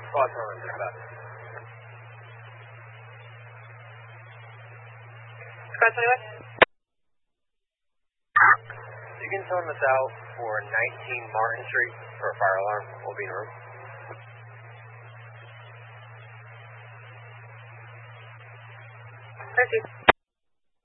Squad phone, about. Squad 21. You can tone us out for 19 Martin Street for a fire alarm. We'll be in a room. Thank you.